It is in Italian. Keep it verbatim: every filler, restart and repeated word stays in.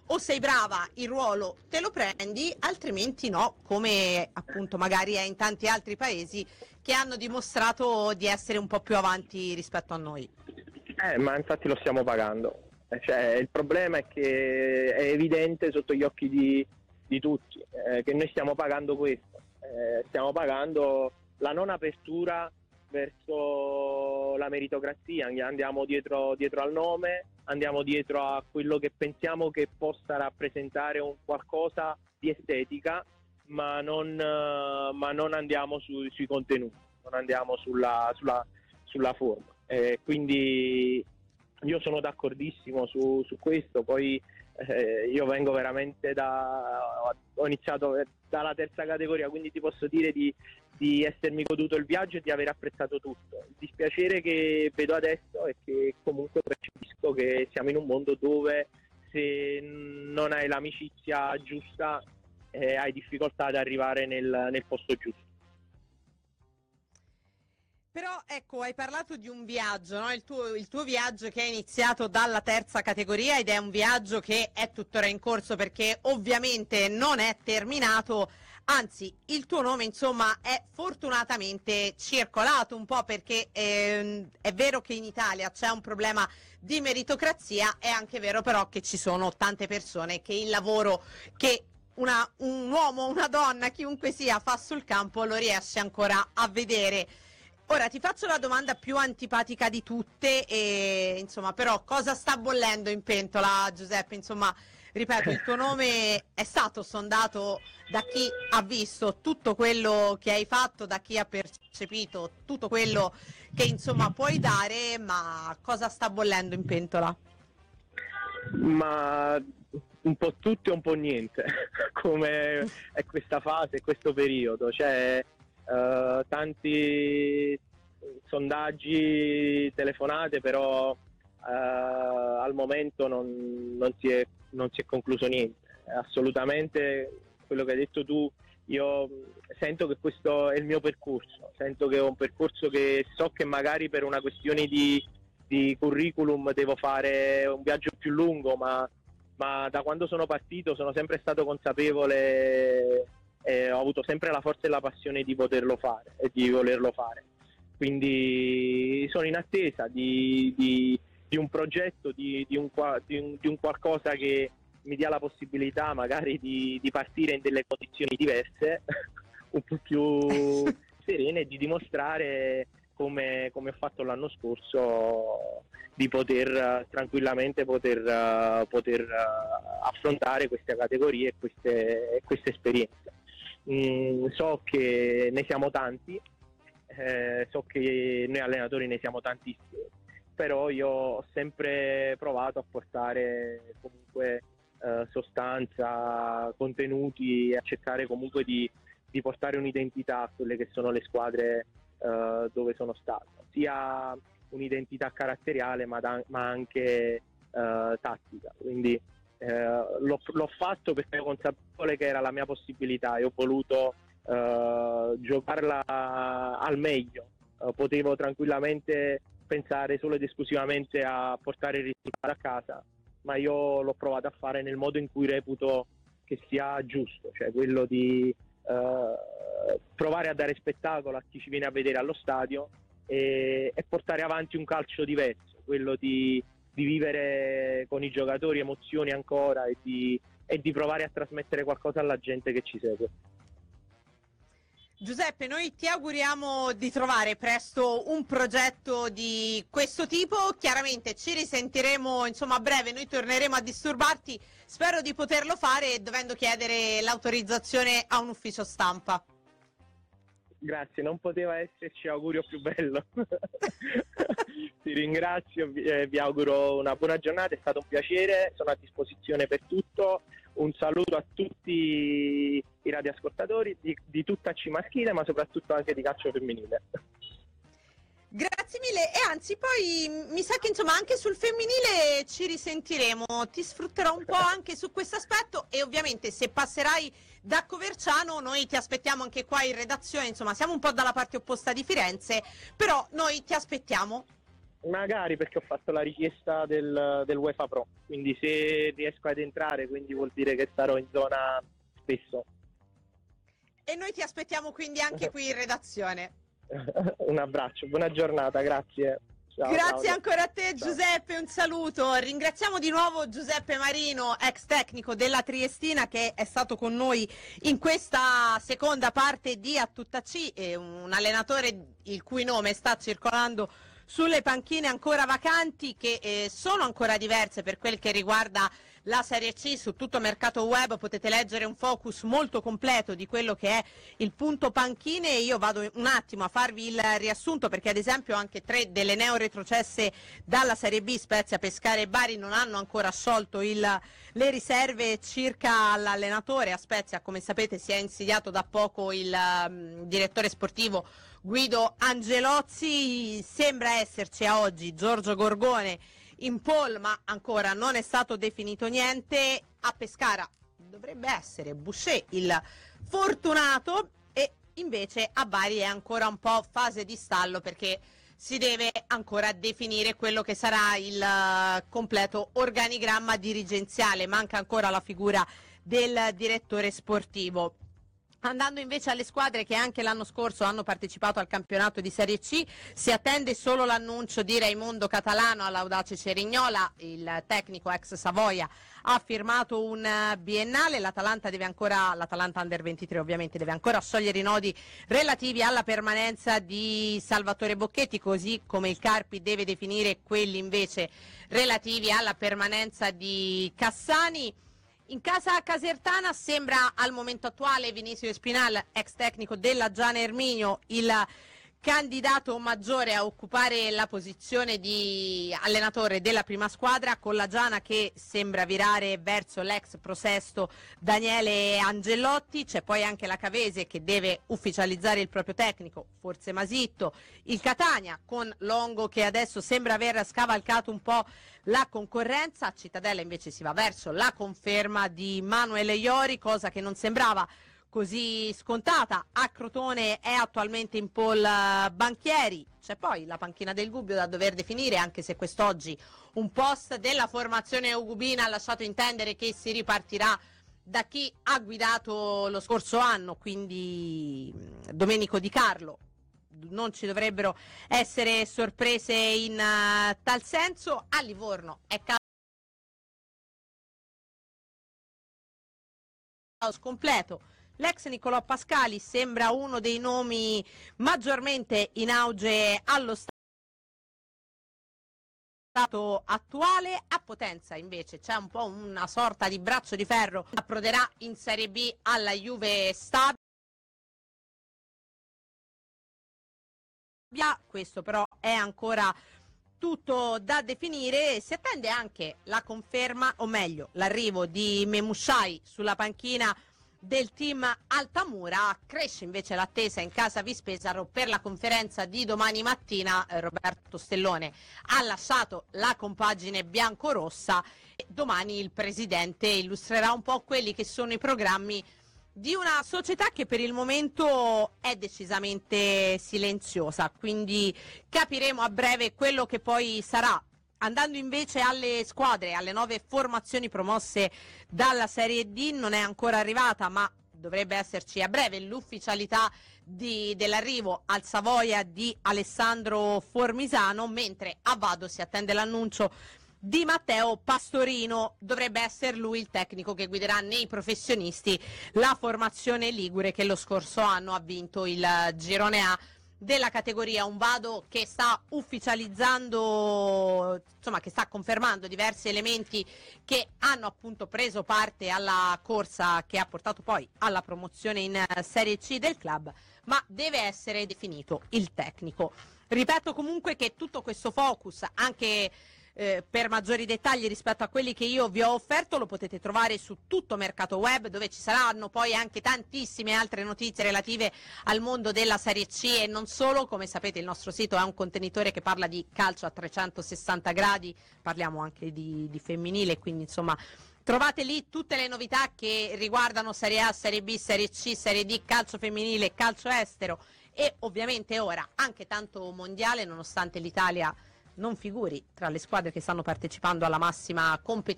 o sei brava, il ruolo te lo prendi, altrimenti no, come appunto magari è in tanti altri paesi che hanno dimostrato di essere un po' più avanti rispetto a noi. Eh, ma infatti lo stiamo pagando. Eh, Cioè, il problema è che è evidente sotto gli occhi di, di tutti eh, che noi stiamo pagando questo. Eh, stiamo pagando la non apertura verso la meritocrazia, andiamo dietro, dietro al nome, andiamo dietro a quello che pensiamo che possa rappresentare un qualcosa di estetica, ma non, eh, ma non andiamo su, sui contenuti, non andiamo sulla, sulla, sulla forma. Eh, quindi io sono d'accordissimo su, su questo. Poi eh, io vengo veramente da ho iniziato dalla terza categoria, quindi ti posso dire di, di essermi goduto il viaggio e di aver apprezzato tutto. Il dispiacere che vedo adesso è che comunque percepisco che siamo in un mondo dove se non hai l'amicizia giusta eh, hai difficoltà ad arrivare nel, nel posto giusto. Però ecco, hai parlato di un viaggio, no? Il tuo, il tuo viaggio che è iniziato dalla terza categoria ed è un viaggio che è tuttora in corso perché ovviamente non è terminato, anzi il tuo nome insomma è fortunatamente circolato un po' perché ehm, è vero che in Italia c'è un problema di meritocrazia, è anche vero però che ci sono tante persone che il lavoro che una, un uomo, una donna, chiunque sia fa sul campo lo riesce ancora a vedere. Ora ti faccio la domanda più antipatica di tutte, e insomma, però cosa sta bollendo in pentola, Giuseppe? Insomma, ripeto, il tuo nome è stato sondato da chi ha visto tutto quello che hai fatto, da chi ha percepito tutto quello che insomma puoi dare, ma cosa sta bollendo in pentola? Ma un po' tutto e un po' niente, come è questa fase, questo periodo. Cioè, Uh, tanti sondaggi, telefonate, però uh, al momento non, non, si è, non si è concluso niente. Assolutamente quello che hai detto tu, io sento che questo è il mio percorso, sento che è un percorso che so che magari per una questione di, di curriculum devo fare un viaggio più lungo, ma, ma da quando sono partito sono sempre stato consapevole. Eh, ho avuto sempre la forza e la passione di poterlo fare e di volerlo fare, quindi sono in attesa di, di, di un progetto, di, di, un, di, un, di un qualcosa che mi dia la possibilità magari di, di partire in delle condizioni diverse un po' più serene e di dimostrare come, come ho fatto l'anno scorso di poter tranquillamente poter, poter affrontare queste categorie e queste, queste esperienze. Mm, so che ne siamo tanti, eh, so che noi allenatori ne siamo tantissimi, però io ho sempre provato a portare comunque eh, sostanza, contenuti, e a cercare comunque di, di portare un'identità a quelle che sono le squadre eh, dove sono stato, sia un'identità caratteriale ma, da, ma anche eh, tattica. Quindi Eh, l'ho, l'ho fatto perché ero consapevole che era la mia possibilità e ho voluto eh, giocarla al meglio. Eh, potevo tranquillamente pensare solo ed esclusivamente a portare il risultato a casa, ma io l'ho provato a fare nel modo in cui reputo che sia giusto, cioè quello di eh, provare a dare spettacolo a chi ci viene a vedere allo stadio e, e portare avanti un calcio diverso, quello di di vivere con i giocatori emozioni ancora e di, e di provare a trasmettere qualcosa alla gente che ci segue. Giuseppe, noi ti auguriamo di trovare presto un progetto di questo tipo, chiaramente ci risentiremo insomma a breve, noi torneremo a disturbarti, spero di poterlo fare dovendo chiedere l'autorizzazione a un ufficio stampa. Grazie, non poteva esserci augurio più bello. Ti ringrazio, vi, eh, vi auguro una buona giornata, è stato un piacere, sono a disposizione per tutto. Un saluto a tutti i radioascoltatori di, di tutta C maschile, ma soprattutto anche di calcio femminile. Grazie mille, e anzi poi mi sa che insomma anche sul femminile ci risentiremo, ti sfrutterò un po' anche su questo aspetto e ovviamente se passerai da Coverciano noi ti aspettiamo anche qua in redazione, insomma siamo un po' dalla parte opposta di Firenze, però noi ti aspettiamo. Magari, perché ho fatto la richiesta del, del UEFA Pro, quindi se riesco ad entrare, quindi vuol dire che sarò in zona spesso. E noi ti aspettiamo quindi anche qui in redazione. Un abbraccio, buona giornata, grazie. Ciao, Grazie Claudia. ancora a te Ciao. Giuseppe, un saluto. Ringraziamo di nuovo Giuseppe Marino, ex tecnico della Triestina, che è stato con noi in questa seconda parte di A Tutta C, e un allenatore il cui nome sta circolando sulle panchine ancora vacanti, che eh, sono ancora diverse per quel che riguarda la Serie C. Su tutto Mercato Web potete leggere un focus molto completo di quello che è il punto panchine, e io vado un attimo a farvi il riassunto, perché ad esempio anche tre delle neo retrocesse dalla Serie B, Spezia, Pescara e Bari, non hanno ancora sciolto il, le riserve circa l'allenatore. A Spezia, come sapete, si è insediato da poco il um, direttore sportivo Guido Angelozzi. Sembra esserci a oggi Giorgio Gorgone in pole, ma ancora non è stato definito niente. A Pescara dovrebbe essere Boucher il fortunato, e invece a Bari è ancora un po' fase di stallo, perché si deve ancora definire quello che sarà il uh, completo organigramma dirigenziale. Manca ancora la figura del direttore sportivo. Andando invece alle squadre che anche l'anno scorso hanno partecipato al campionato di Serie C, si attende solo l'annuncio di Raimondo Catalano all'Audace Cerignola. Il tecnico ex Savoia ha firmato un biennale. L'Atalanta deve ancora, l'Atalanta Under ventitré ovviamente, deve ancora sciogliere i nodi relativi alla permanenza di Salvatore Bocchetti, così come il Carpi deve definire quelli invece relativi alla permanenza di Cassani. In casa casertana sembra al momento attuale Vinicio Espinal, ex tecnico della Giana Erminio, il candidato maggiore a occupare la posizione di allenatore della prima squadra, con la Giana che sembra virare verso l'ex prosesto Daniele Angellotti. C'è poi anche la Cavese che deve ufficializzare il proprio tecnico, forse Masitto. Il Catania con Longo che adesso sembra aver scavalcato un po' la concorrenza. A Cittadella invece si va verso la conferma di Manuel Iori, cosa che non sembrava così scontata. A Crotone è attualmente in pole Banchieri. C'è poi la panchina del Gubbio da dover definire, anche se quest'oggi un post della formazione ugubina ha lasciato intendere che si ripartirà da chi ha guidato lo scorso anno, quindi Domenico Di Carlo. Non ci dovrebbero essere sorprese in uh, tal senso. A Livorno è caos completo. L'ex Nicolò Pascali sembra uno dei nomi maggiormente in auge allo stato attuale. A Potenza invece c'è un po' una sorta di braccio di ferro, approderà in Serie B alla Juve Stabia. Questo però è ancora tutto da definire. Si attende anche la conferma, o meglio l'arrivo di Memushai sulla panchina del team Altamura. Cresce invece l'attesa in casa Vispesaro per la conferenza di domani mattina. Roberto Stellone ha lasciato la compagine biancorossa e domani il presidente illustrerà un po' quelli che sono i programmi di una società che per il momento è decisamente silenziosa, quindi capiremo a breve quello che poi sarà. Andando invece alle squadre, alle nuove formazioni promosse dalla Serie D, non è ancora arrivata, ma dovrebbe esserci a breve l'ufficialità di, dell'arrivo al Savoia di Alessandro Formisano, mentre a Vado si attende l'annuncio di Matteo Pastorino. Dovrebbe essere lui il tecnico che guiderà nei professionisti la formazione ligure che lo scorso anno ha vinto il girone A della categoria. Un Vado che sta ufficializzando, insomma che sta confermando diversi elementi che hanno appunto preso parte alla corsa che ha portato poi alla promozione in Serie C del club, ma deve essere definito il tecnico. Ripeto comunque che tutto questo focus, anche Eh, per maggiori dettagli rispetto a quelli che io vi ho offerto, lo potete trovare su tutto Mercato Web, dove ci saranno poi anche tantissime altre notizie relative al mondo della Serie C e non solo. Come sapete, il nostro sito è un contenitore che parla di calcio a trecentosessanta gradi, parliamo anche di, di femminile, quindi insomma trovate lì tutte le novità che riguardano Serie A, Serie B, Serie C, Serie D, calcio femminile, calcio estero e ovviamente ora anche tanto mondiale, nonostante l'Italia non figuri tra le squadre che stanno partecipando alla massima competizione